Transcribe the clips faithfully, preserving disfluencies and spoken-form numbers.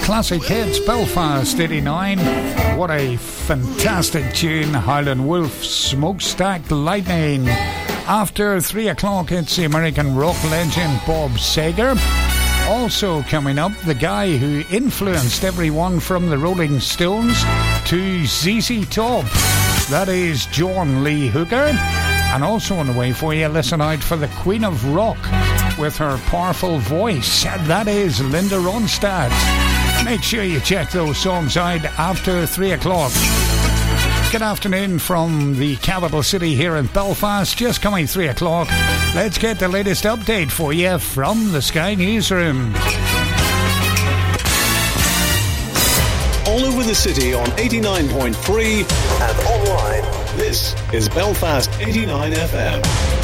Classic Hits, Belfast eighty-nine. What a fantastic tune. Howlin' Wolf, Smokestack Lightning. After three o'clock, it's the American rock legend Bob Seger. Also coming up, the guy who influenced everyone from the Rolling Stones to Z Z Top. That is John Lee Hooker. And also on the way for you, listen out for the Queen of Rock with her powerful voice. That is Linda Ronstadt. Make sure you check those songs out after three o'clock. Good afternoon from the capital city here in Belfast. Just coming three o'clock. Let's get the latest update for you from the Sky Newsroom. All over the city on eighty-nine point three and online. This is Belfast eighty-nine F M.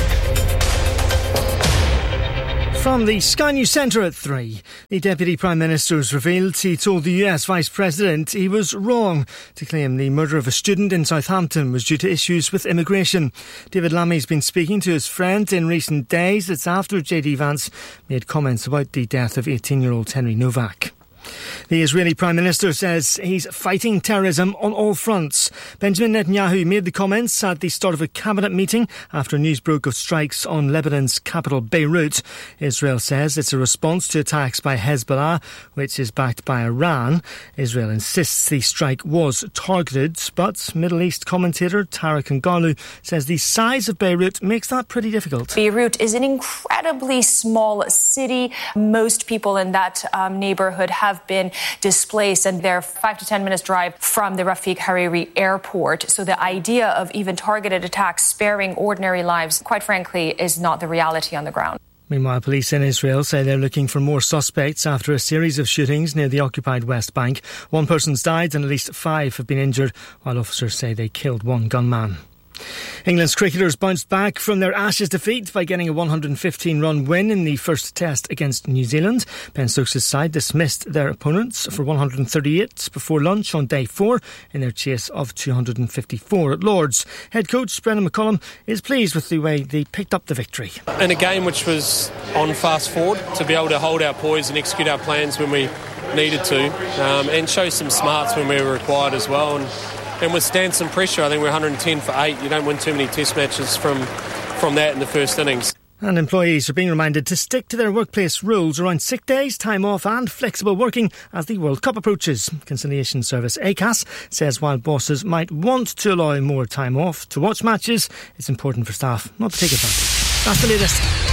From the Sky News Centre at three, the Deputy Prime Minister has revealed he told the U S Vice President he was wrong to claim the murder of a student in Southampton was due to issues with immigration. David Lammy's been speaking to his friend in recent days. It's after J D Vance made comments about the death of eighteen-year-old Henry Novak. The Israeli Prime Minister says he's fighting terrorism on all fronts. Benjamin Netanyahu made the comments at the start of a cabinet meeting after news broke of strikes on Lebanon's capital Beirut. Israel says it's a response to attacks by Hezbollah, which is backed by Iran. Israel insists the strike was targeted, but Middle East commentator Tarek Ngarlu says the size of Beirut makes that pretty difficult. Beirut is an incredibly small city. Most people in that um, neighbourhood have been displaced, and they're five to ten minutes drive from the Rafik Hariri airport. So the idea of even targeted attacks sparing ordinary lives, quite frankly, is not the reality on the ground. Meanwhile, police in Israel say they're looking for more suspects after a series of shootings near the occupied West Bank. One person's died and at least five have been injured, while officers say they killed one gunman. England's cricketers bounced back from their Ashes defeat by getting a one hundred fifteen run win in the first test against New Zealand. Ben Stokes' side dismissed their opponents for one hundred thirty-eight before lunch on day four in their chase of two hundred fifty-four at Lord's. Head coach Brendan McCullum is pleased with the way they picked up the victory. In a game which was on fast forward, to be able to hold our poise and execute our plans when we needed to, um, and show some smarts when we were required as well, and and withstand some pressure. I think we're one hundred ten for eight. You don't win too many test matches from, from that in the first innings. And employees are being reminded to stick to their workplace rules around sick days, time off and flexible working as the World Cup approaches. Conciliation Service A C A S says while bosses might want to allow more time off to watch matches, it's important for staff not to take advantage. That's the latest.